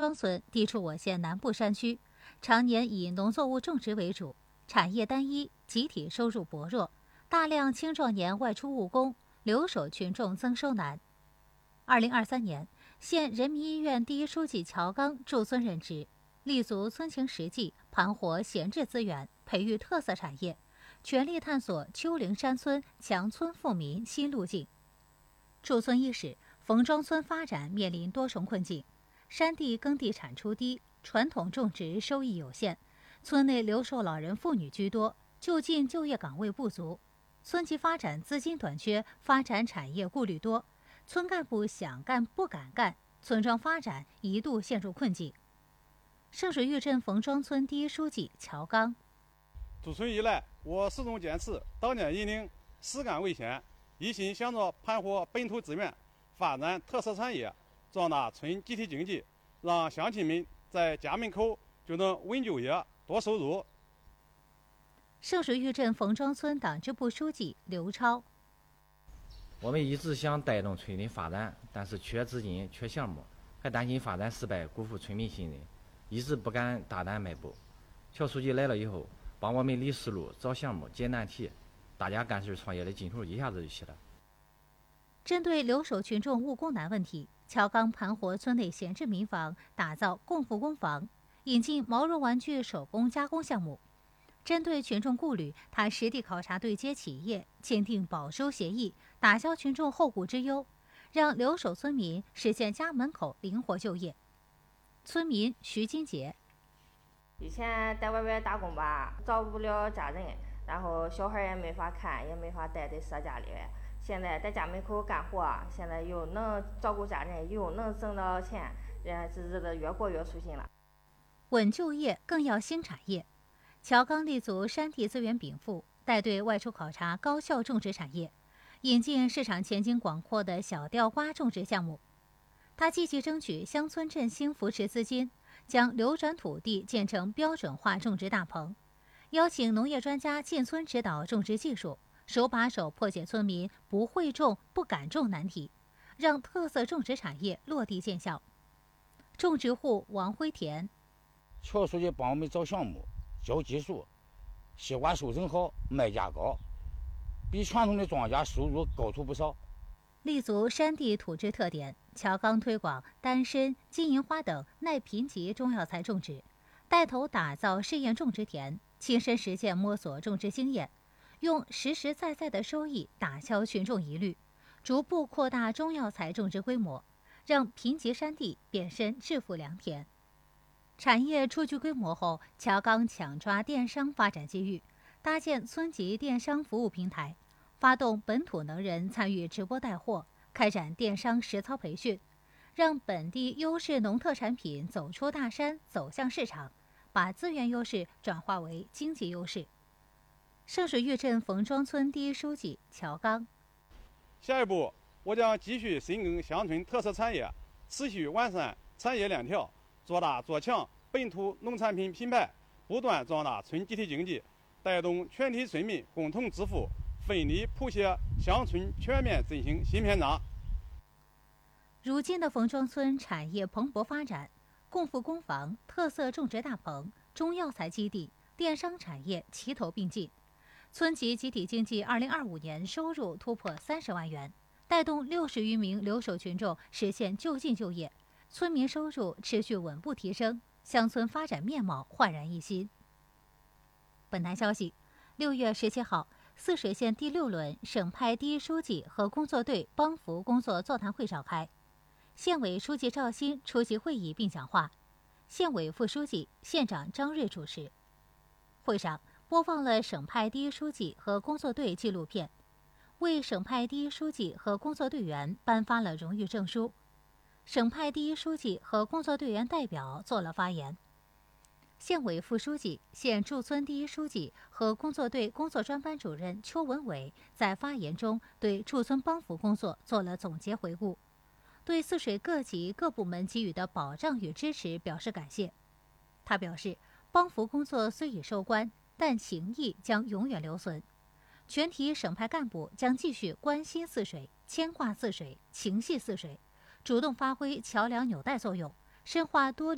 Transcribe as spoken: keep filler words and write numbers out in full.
庄村地处我县南部山区，常年以农作物种植为主，产业单一，集体收入薄弱，大量青壮年外出务工，留守群众增收难。二零二三年，县人民医院第一书记乔刚驻村任职，立足村情实际，盘活闲置资源，培育特色产业，全力探索丘陵山村强村富民新路径。驻村伊始，冯庄村发展面临多重困境：山地耕地产出低，传统种植收益有限，村内留守老人妇女居多，就近就业岗位不足，村级发展资金短缺，发展产业顾虑多，村干部想干不敢干，村庄发展一度陷入困境。圣水峪镇冯庄村第一书记乔刚： 驻村以来，我始终坚持当年引领，实干为先，一心想着盘活本土资源，发展特色产业，壮大村集体经济，让乡亲们在家门口就能稳就业、多收入。 圣水峪镇冯庄村党支部书记刘超： 我们一直想带动村的发展，但是缺资金、缺项目，还担心发展失败辜负村民信任，一直不敢大胆迈步。乔书记来了以后，帮我们理思路、找项目、解难题，大家干事创业的劲头一下子就起来了。 针对留守群众务工难问题，乔刚盘活村内闲置民房，打造共富工房，引进毛绒玩具手工加工项目。针对群众顾虑，他实地考察对接企业，签订保收协议，打消群众后顾之忧，让留守村民实现家门口灵活就业。村民徐金杰： 以前在外边打工吧，找不了家人，然后小孩也没法看，也没法带在舍家里。现在在家门口干活，现在又能照顾家人，又能挣到钱，人这日子越过越舒心了。 稳就业更要兴产业。乔刚立足山地资源禀赋，带队外出考察高效种植产业，引进市场前景广阔的小吊瓜种植项目。他积极争取乡村振兴扶持资金，将流转土地建成标准化种植大棚，邀请农业专家进村指导种植技术，手把手破解村民不会种、不敢种难题，让特色种植产业落地见效。种植户王辉田： 乔书记帮我们找项目、教技术，西瓜收成好，卖价高，比传统的庄稼收入高出不少。 立足山地土质特点，乔刚推广丹参、金银花等耐贫瘠中药材种植，带头打造试验种植田，亲身实践摸索种植经验，用实实在在的收益打消群众疑虑，逐步扩大中药材种植规模，让贫瘠山地变身致富良田。产业初具规模后，乔刚抢抓电商发展机遇，搭建村级电商服务平台，发动本土能人参与直播带货，开展电商实操培训，让本地优势农特产品走出大山，走向市场，把资源优势转化为经济优势。圣水峪镇冯庄村第一书记乔刚： 下一步，我将继续深耕乡村特色产业，持续完善产业链条，做大做强本土农产品品牌，不断壮大村集体经济，带动全体村民共同致富，奋力谱写乡村全面振兴新篇章。 如今的冯庄村产业蓬勃发展，共富工房、特色种植大棚、中药材基地、电商产业齐头并进，村级集体经济二零二五年收入突破三十万元，带动六十余名留守群众实现就近就业，村民收入持续稳步提升，乡村发展面貌焕然一新。本台消息，六月十七号，泗水县第六轮省派第一书记和工作队帮扶工作座谈会召开，县委书记赵鑫出席会议并讲话，县委副书记、县长张瑞主持。会上播放了省派第一书记和工作队纪录片，为省派第一书记和工作队员颁发了荣誉证书。省派第一书记和工作队员代表做了发言。县委副书记、县驻村第一书记和工作队工作专班主任邱文伟在发言中对驻村帮扶工作做了总结回顾，对泗水各级各部门给予的保障与支持表示感谢。他表示，帮扶工作虽已收官，但情谊将永远留存。全体省派干部将继续关心泗水、牵挂泗水、情系泗水，主动发挥桥梁纽带作用，深化多